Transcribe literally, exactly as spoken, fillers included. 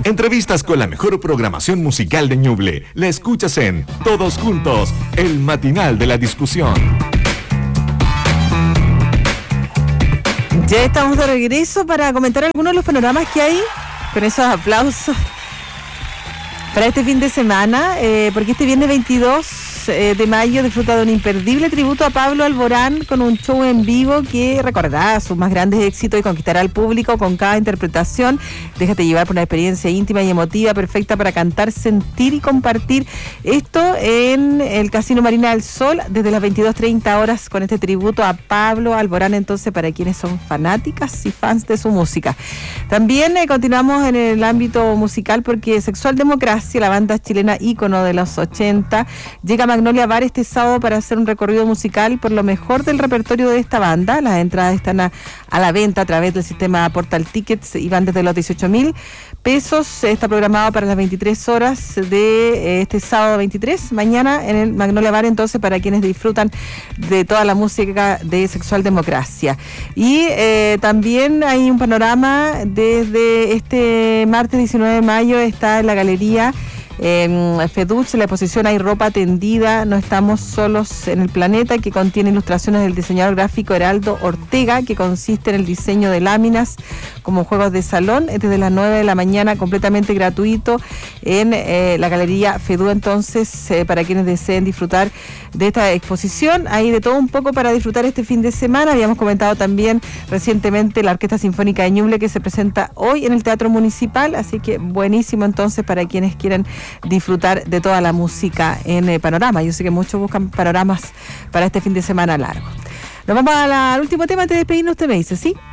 Entrevistas con la mejor programación musical de Ñuble. La escuchas en Todos Juntos, el matinal de la discusión. Ya estamos de regreso para comentar algunos de los panoramas que hay con esos aplausos para este fin de semana, eh, porque este viernes veintidós de mayo disfruta de un imperdible tributo a Pablo Alborán con un show en vivo que recordará sus más grandes éxitos y conquistará al público con cada interpretación. Déjate llevar por una experiencia íntima y emotiva perfecta para cantar, sentir y compartir. Esto en el Casino Marina del Sol desde las veintidós treinta horas con este tributo a Pablo Alborán, entonces para quienes son fanáticas y fans de su música. También eh, continuamos en el ámbito musical porque Sexual Democracia, la banda chilena ícono de los ochenta, llega a Magnolia Bar este sábado para hacer un recorrido musical por lo mejor del repertorio de esta banda. Las entradas están a, a la venta a través del sistema Portal Tickets y van desde los dieciocho mil pesos. Está programado para las veintitrés horas de este sábado veintitrés, mañana en el Magnolia Bar, entonces para quienes disfrutan de toda la música de Sexual Democracia. Y eh, también hay un panorama desde este martes diecinueve de mayo, está en la galería En Feduch, la exposición Hay ropa tendida, no estamos solos en el planeta, que contiene ilustraciones del diseñador gráfico Heraldo Ortega, que consiste en el diseño de láminas como juegos de salón, desde las nueve de la mañana, completamente gratuito en eh, la galería Fedu. Entonces, eh, para quienes deseen disfrutar de esta exposición, hay de todo un poco para disfrutar este fin de semana. Habíamos comentado también recientemente la Orquesta Sinfónica de Ñuble, que se presenta hoy en el Teatro Municipal, así que buenísimo entonces para quienes quieran disfrutar de toda la música en eh, Panorama. Yo sé que muchos buscan panoramas para este fin de semana largo. Nos vamos a la- al último tema antes de despedirnos, usted me dice, ¿sí?